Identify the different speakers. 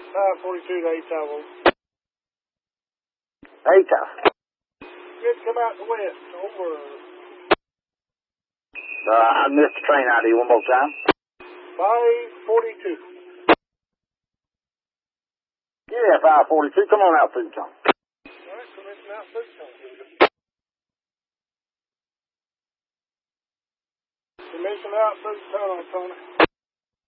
Speaker 1: 542 to 8 Tower.
Speaker 2: 8 Tower.
Speaker 1: Good, come out the west. Over.
Speaker 2: I missed the train ID one more time.
Speaker 1: 542.
Speaker 2: Yeah, 542. Come on out, Food Town.
Speaker 1: Alright, commission out Food Town. Commission out Food Town, Tony.